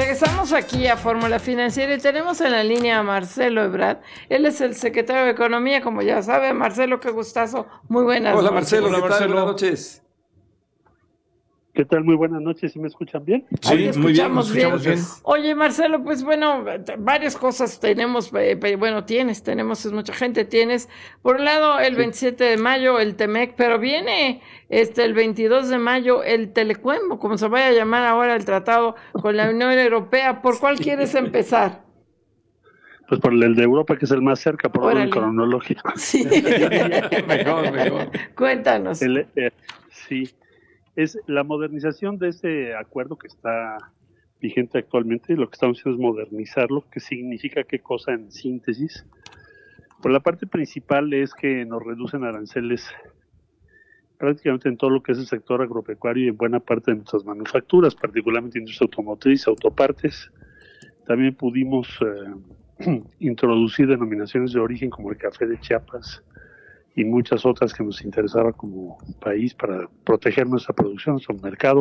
Regresamos aquí a Fórmula Financiera y tenemos en la línea a Marcelo Ebrard. Él es el secretario de Economía, como ya sabe. Marcelo, qué gustazo. Muy buenas noches. Hola Marcelo, ¿qué tal? Buenas noches. ¿Qué tal? Muy buenas noches, ¿sí me escuchan bien? Sí, muy bien, nos escuchamos bien. bien. Oye, Marcelo, pues bueno, varias cosas tenemos, tenemos mucha gente, tienes, por un lado, el 27 de mayo, el TEMEC, pero viene el 22 de mayo, el Telecuembo, como se vaya a llamar ahora el tratado con la Unión Europea. ¿Por cuál quieres empezar? Pues por el de Europa, que es el más cerca, por orden Órale. cronológico. Sí. Mejor. Cuéntanos. Sí, es la modernización de ese acuerdo que está vigente actualmente. Lo que estamos haciendo es modernizarlo. ¿Qué significa qué cosa en síntesis? Pues la parte principal es que nos reducen aranceles prácticamente en todo lo que es el sector agropecuario y en buena parte de nuestras manufacturas, particularmente industria automotriz, autopartes. También pudimos introducir denominaciones de origen como el café de Chiapas y muchas otras que nos interesaba como país para proteger nuestra producción, nuestro mercado.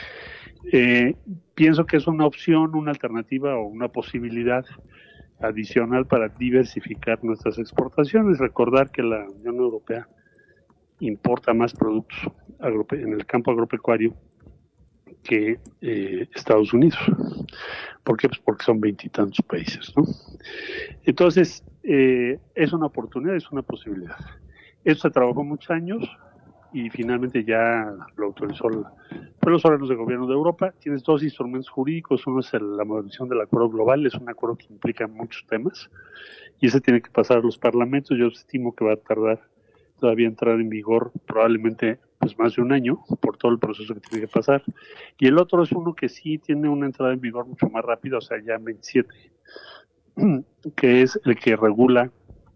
Pienso que es una opción, una alternativa o una posibilidad adicional para diversificar nuestras exportaciones. Recordar que la Unión Europea importa más productos en el campo agropecuario que Estados Unidos. ¿Por qué? Pues porque son 20 y tantos países, ¿no? Entonces, es una oportunidad, es una posibilidad. Esto se trabajó muchos años y finalmente ya lo autorizó los órganos de gobierno de Europa. Tienes dos instrumentos jurídicos. Uno es la modernización del acuerdo global, es un acuerdo que implica muchos temas y ese tiene que pasar a los parlamentos. Yo estimo que va a tardar todavía entrar en vigor probablemente pues más de un año por todo el proceso que tiene que pasar. Y el otro es uno que sí tiene una entrada en vigor mucho más rápida, o sea, ya en 27, que es el que regula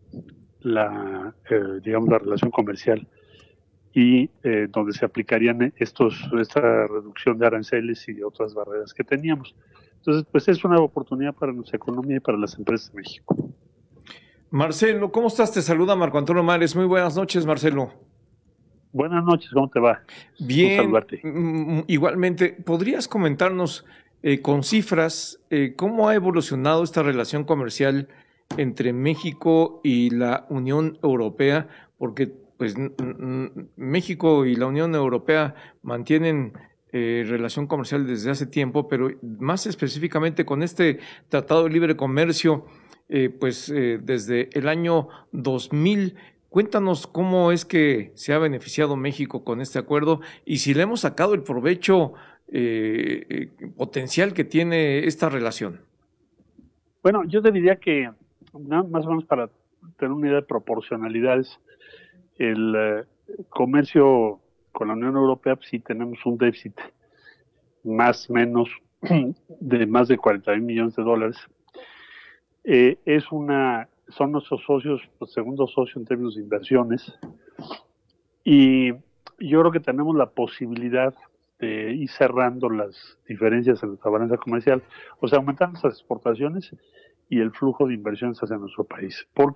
la relación comercial y donde se aplicarían esta reducción de aranceles y otras barreras que teníamos. Entonces, pues es una oportunidad para nuestra economía y para las empresas de México. Marcelo, ¿cómo estás? Te saluda Marco Antonio Mares. Muy buenas noches, Marcelo. Buenas noches, ¿cómo te va? Bien, igualmente. ¿Podrías comentarnos con cifras cómo ha evolucionado esta relación comercial entre México y la Unión Europea? Porque pues México y la Unión Europea mantienen relación comercial desde hace tiempo, pero más específicamente con este Tratado de Libre Comercio, desde el año 2000. Cuéntanos cómo es que se ha beneficiado México con este acuerdo y si le hemos sacado el provecho potencial que tiene esta relación. Bueno, yo te diría que más o menos para tener una idea de proporcionalidades, el comercio con la Unión Europea pues, sí tenemos un déficit más o menos de más de 40,000 millones de dólares. Son nuestros socios, pues, segundo socio en términos de inversiones, y yo creo que tenemos la posibilidad de ir cerrando las diferencias en nuestra balanza comercial, o sea, aumentar nuestras exportaciones y el flujo de inversiones hacia nuestro país. ¿Por